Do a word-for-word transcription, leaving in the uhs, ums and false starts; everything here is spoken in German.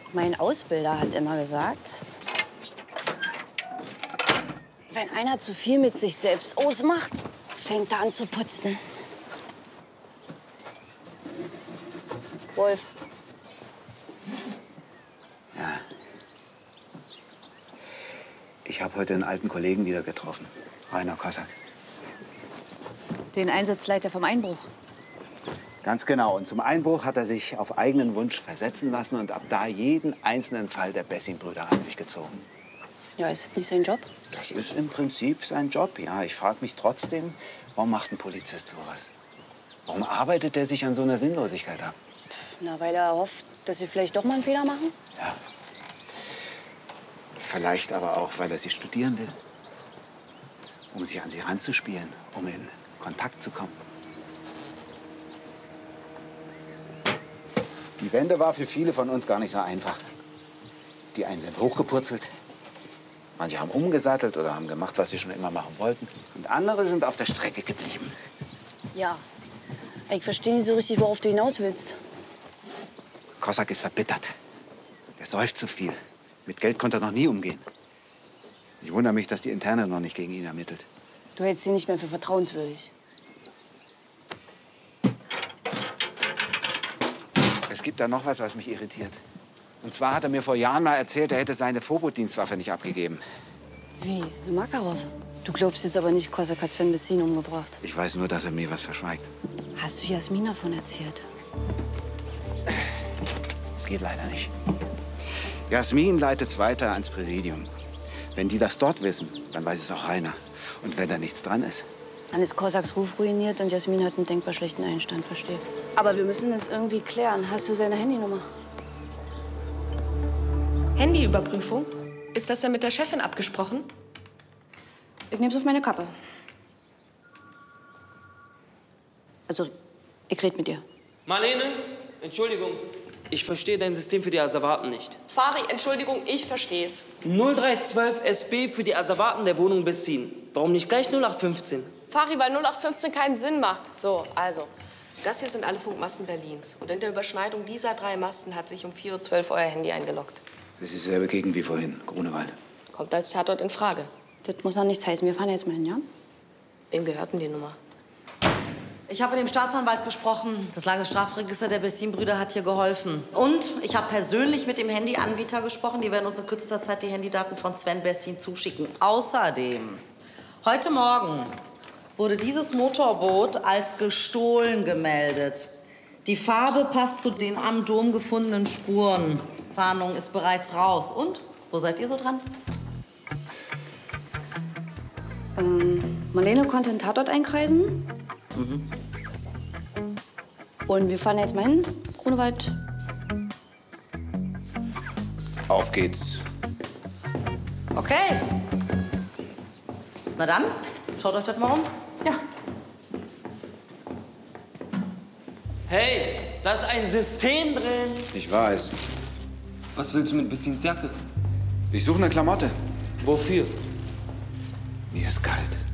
Mein Ausbilder hat immer gesagt, wenn einer zu viel mit sich selbst ausmacht, fängt er an zu putzen. Wolf. Ja. Ich habe heute einen alten Kollegen wieder getroffen, Rainer Kossak. Den Einsatzleiter vom Einbruch. Ganz genau. Und zum Einbruch hat er sich auf eigenen Wunsch versetzen lassen und ab da jeden einzelnen Fall der Bessin-Brüder an sich gezogen. Ja, ist das nicht sein Job? Das ist im Prinzip sein Job, ja. Ich frage mich trotzdem, warum macht ein Polizist sowas? Warum arbeitet er sich an so einer Sinnlosigkeit ab? Pff, na, weil er hofft, dass sie vielleicht doch mal einen Fehler machen? Ja. Vielleicht aber auch, weil er sie studieren will. Um sich an sie ranzuspielen, um in Kontakt zu kommen. Die Wende war für viele von uns gar nicht so einfach. Die einen sind hochgepurzelt, manche haben umgesattelt oder haben gemacht, was sie schon immer machen wollten. Und andere sind auf der Strecke geblieben. Ja. Ich verstehe nicht so richtig, worauf du hinaus willst. Kossak ist verbittert. Der säuft zu viel. Mit Geld konnte er noch nie umgehen. Ich wundere mich, dass die Interne noch nicht gegen ihn ermittelt. Du hältst ihn nicht mehr für vertrauenswürdig. Es gibt da noch was, was mich irritiert. Und zwar hat er mir vor Jahren mal erzählt, er hätte seine Vorbotsdienstwaffe nicht abgegeben. Wie? Eine Makarov? Du glaubst jetzt aber nicht, Kossak hat Sven Bessin umgebracht. Ich weiß nur, dass er mir was verschweigt. Hast du Jasmin davon erzählt? Es geht leider nicht. Jasmin leitet's weiter ans Präsidium. Wenn die das dort wissen, dann weiß es auch Rainer. Und wenn da nichts dran ist? Dann ist Kossaks Ruf ruiniert und Jasmin hat einen denkbar schlechten Einstand, verstehe. Aber wir müssen das irgendwie klären. Hast du seine Handynummer? Handyüberprüfung? Ist das denn mit der Chefin abgesprochen? Ich nehm's auf meine Kappe. Also, ich red mit dir. Marlene, Entschuldigung. Ich verstehe dein System für die Asservaten nicht. Fari, Entschuldigung, ich versteh's. null drei zwölf S B für die Asservaten der Wohnung Bessin. Warum nicht gleich null acht fünfzehn? Fari, weil null acht fünfzehn keinen Sinn macht. So, also. Das hier sind alle Funkmasten Berlins. Und in der Überschneidung dieser drei Masten hat sich um vier Uhr zwölf euer Handy eingeloggt. Das ist dieselbe Gegend wie vorhin, Grunewald. Kommt als Tatort in Frage. Das muss noch nichts heißen. Wir fahren jetzt mal hin, ja? Wem gehört denn die Nummer? Ich habe mit dem Staatsanwalt gesprochen. Das lange Strafregister der Bessin-Brüder hat hier geholfen. Und ich habe persönlich mit dem Handyanbieter gesprochen. Die werden uns in kürzester Zeit die Handydaten von Sven Bessin zuschicken. Außerdem, heute Morgen wurde dieses Motorboot als gestohlen gemeldet. Die Farbe passt zu den am Dom gefundenen Spuren. Fahndung ist bereits raus. Und? Wo seid ihr so dran? Ähm, Marlene konnte einen Tatort einkreisen. Mhm. Und wir fahren jetzt mal hin, Grunewald. Auf geht's. Okay. Na dann, schaut euch das mal um. Ja. Hey, da ist ein System drin. Ich weiß. Was willst du mit Bessins Jacke? Ich suche eine Klamotte. Wofür? Mir ist kalt.